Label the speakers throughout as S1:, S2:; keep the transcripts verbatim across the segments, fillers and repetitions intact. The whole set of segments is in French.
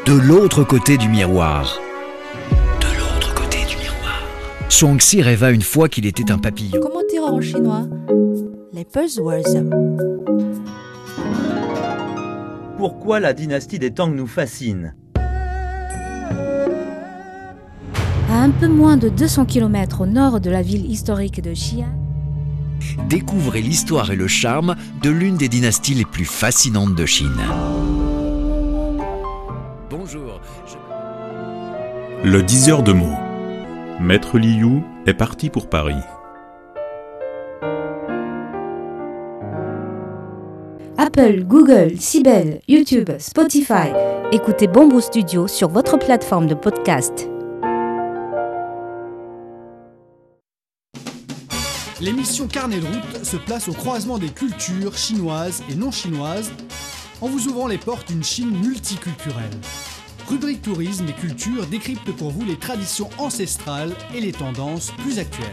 S1: De l'autre côté du miroir. De l'autre côté du miroir. Shuangxi rêva une fois qu'il était un papillon.
S2: Comment dire en chinois? Les buzzwords.
S3: Pourquoi la dynastie des Tang nous fascine?
S2: À un peu moins de deux cents kilomètres au nord de la ville historique de Xi'an,
S1: Découvrez l'histoire et le charme de l'une des dynasties les plus fascinantes de Chine. Bonjour. Je...
S4: Le diseur de mots. Maître Liu est parti pour Paris.
S2: Apple, Google, Sibel, YouTube, Spotify. Écoutez Bamboo Studio sur votre plateforme de podcast.
S5: L'émission Carnet de route se place au croisement des cultures chinoises et non chinoises en vous ouvrant les portes d'une Chine multiculturelle. Rubrique tourisme et culture décrypte pour vous les traditions ancestrales et les tendances plus actuelles.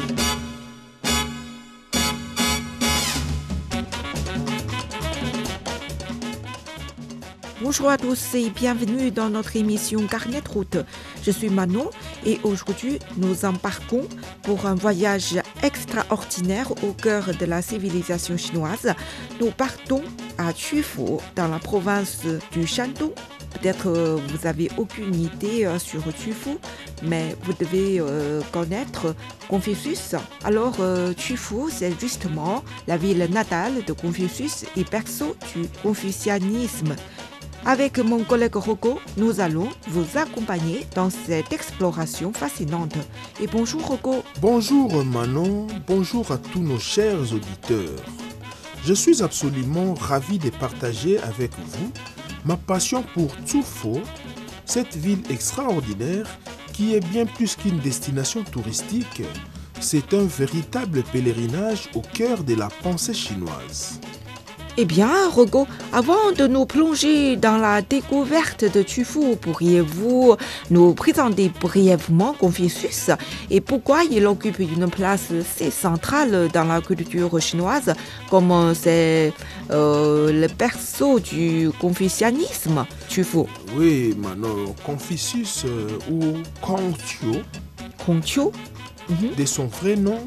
S6: Bonjour à tous et bienvenue dans notre émission Carnet de route. Je suis Manon et aujourd'hui nous embarquons pour un voyage extraordinaire au cœur de la civilisation chinoise. Nous partons à Qufu dans la province du Shandong. Peut-être euh, vous n'avez aucune idée euh, sur Qufu, mais vous devez euh, connaître Confucius. Alors euh, Qufu, c'est justement la ville natale de Confucius et berceau du confucianisme. Avec mon collègue Rocco, nous allons vous accompagner dans cette exploration fascinante. Et bonjour Rocco.
S7: Bonjour Manon, bonjour à tous nos chers auditeurs. Je suis absolument ravi de partager avec vous ma passion pour Qufu, cette ville extraordinaire qui est bien plus qu'une destination touristique. C'est un véritable pèlerinage au cœur de la pensée chinoise.
S6: Eh bien, Rocco, avant de nous plonger dans la découverte de Qufu, pourriez-vous nous présenter brièvement Confucius et pourquoi il occupe une place si centrale dans la culture chinoise, comme c'est euh, le berceau du confucianisme, Qufu?
S7: Oui, Manon, Confucius euh, ou Kongqiu,
S6: Kongqiu, mm-hmm.
S7: de son vrai nom,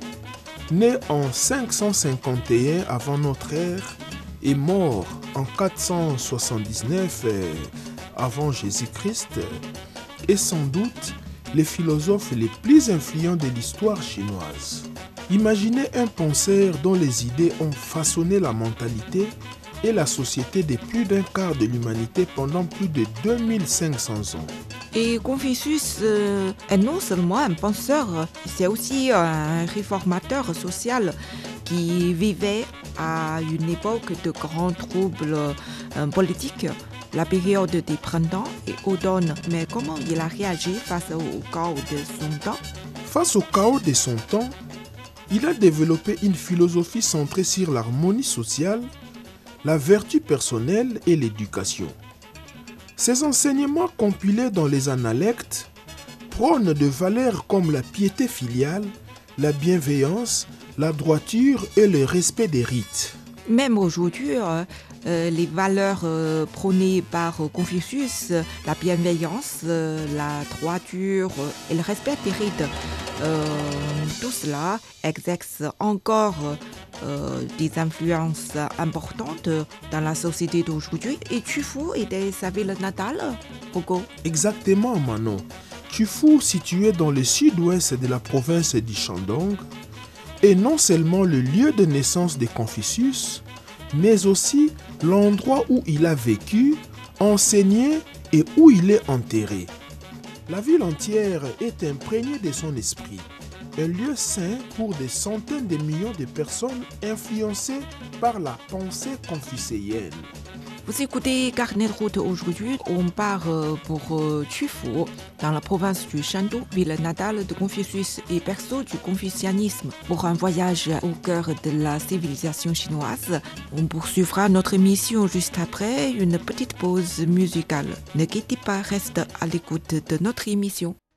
S7: né en cinq cent cinquante et un avant notre ère, est mort en quatre cent soixante-dix-neuf avant Jésus-Christ, est sans doute le philosophe les plus influents de l'histoire chinoise. Imaginez un penseur dont les idées ont façonné la mentalité et la société de plus d'un quart de l'humanité pendant plus de deux mille cinq cents ans.
S6: Et Confucius euh, est non seulement un penseur, c'est aussi un réformateur social qui vivait à une époque de grands troubles euh, politiques, la période des printemps et automne. Mais comment il a réagi face au chaos de son temps?
S7: Face au chaos de son temps, il a développé une philosophie centrée sur l'harmonie sociale, la vertu personnelle et l'éducation. Ses enseignements compilés dans les analectes prônent de valeurs comme la piété filiale, la bienveillance, la droiture et le respect des rites.
S6: Même aujourd'hui, euh, euh, les valeurs euh, prônées par Confucius, la bienveillance, euh, la droiture et le respect des rites, euh, tout cela exerce encore euh, des influences importantes dans la société d'aujourd'hui. Et Qufu était sa ville natale, Rocco?
S7: Exactement, Manon. Qufu, situé dans le sud-ouest de la province du Shandong, est non seulement le lieu de naissance de Confucius, mais aussi l'endroit où il a vécu, enseigné et où il est enterré. La ville entière est imprégnée de son esprit, un lieu saint pour des centaines de millions de personnes influencées par la pensée confucéenne.
S6: Vous écoutez Carnet de route aujourd'hui, on part pour Qufu, dans la province du Shandong, ville natale de Confucius et berceau du confucianisme. Pour un voyage au cœur de la civilisation chinoise, on poursuivra notre émission juste après une petite pause musicale. Ne quittez pas, reste à l'écoute de notre émission.